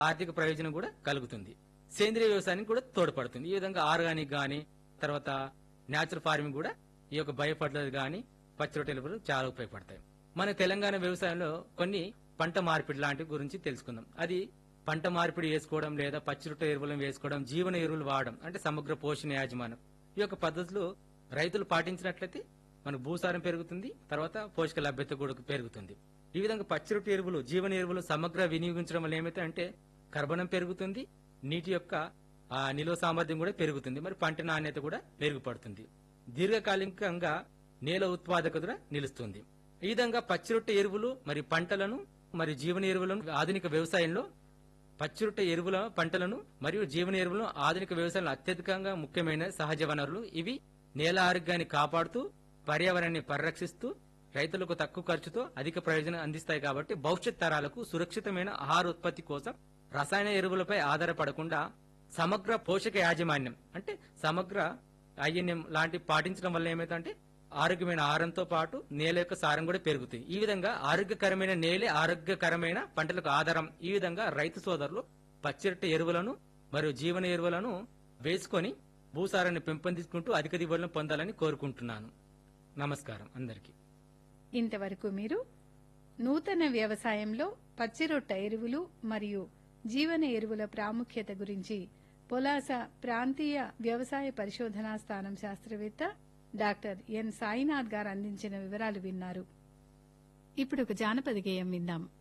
ఆర్థిక ప్రయోజనం కూడా కలుగుతుంది. సేంద్రియ వ్యవసాయానికి కూడా తోడ్పడుతుంది. ఈ విధంగా ఆర్గానిక్ గాని, తర్వాత న్యాచురల్ ఫార్మింగ్ కూడా ఈ యొక్క బయో ఫర్టిలైజర్ గాని, పచ్చి రొట్టెలు చాలా ఉపయోగపడతాయి. మన తెలంగాణ వ్యవసాయంలో కొన్ని పంట మార్పిడి లాంటి గురించి తెలుసుకుందాం. అది పంట మార్పిడి వేసుకోవడం లేదా పచ్చి రొట్టె ఎరువులను వేసుకోవడం, జీవన ఎరువులు వాడడం అంటే సమగ్ర పోషణ యాజమాన్యం. ఈ యొక్క పద్ధతులు రైతులు పాటించినట్లయితే మనకు భూసారం పెరుగుతుంది, తర్వాత పోషక లభ్యత కూడా పెరుగుతుంది. ఈ విధంగా పచ్చి రొట్టె ఎరువులు, జీవన ఎరువులు సమగ్ర వినియోగించడం వల్ల ఏమైతే అంటే కర్బనం పెరుగుతుంది, నీటి యొక్క నిల్వ సామర్థ్యం కూడా పెరుగుతుంది, మరి పంట నాణ్యత కూడా మెరుగుపడుతుంది. దీర్ఘకాలికంగా నేల ఉత్పాదకత కూడా నిలుస్తుంది. ఈ విధంగా పచ్చి రొట్టె ఎరువులు మరి పంటలను మరియు జీవన ఎరువులను ఆధునిక వ్యవసాయంలో పచ్చి రొట్టె ఎరువుల పంటలను మరియు జీవన ఎరువులను ఆధునిక వ్యవసాయంలో అత్యధికంగా ముఖ్యమైన సహజ వనరులు. ఇవి నేల ఆరోగ్యాన్ని కాపాడుతూ పర్యావరణాన్ని పరిరక్షిస్తూ రైతులకు తక్కువ ఖర్చుతో అధిక ప్రయోజనం అందిస్తాయి. కాబట్టి భవిష్యత్ తరాలకు సురక్షితమైన ఆహార ఉత్పత్తి కోసం రసాయన ఎరువులపై ఆధారపడకుండా సమగ్ర పోషక యాజమాన్యం అంటే సమగ్ర ఐఎన్ఎం లాంటి పాటించడం వల్ల ఏమైందంటే ఆరోగ్యమైన ఆహారంతో పాటు నేల యొక్క సారం కూడా పెరుగుతుంది. ఈ విధంగా ఆరోగ్యకరమైన నేలే ఆరోగ్యకరమైన పంటలకు ఆధారం. ఈ విధంగా రైతు సోదరులు పచ్చి రొట్టె ఎరువులను మరియు జీవన ఎరువులను వేసుకొని భూసారాన్ని పెంపొందించుకుంటూ అధిక దిగుబడులను పొందాలని కోరుకుంటున్నాను. నమస్కారం అందరికీ. ఇంతవరకు మీరు నూతన వ్యవసాయంలో పచ్చిరొట్ట ఎరువులు మరియు జీవన ఎరువుల ప్రాముఖ్యత గురించి పొలాస ప్రాంతీయ వ్యవసాయ పరిశోధనా స్థానం శాస్త్రవేత్త డాక్టర్ ఎన్ సాయినాథ్ గారు అందించిన వివరాలు విన్నారు. ఇప్పుడు ఒక జానపద గేయం విందాం.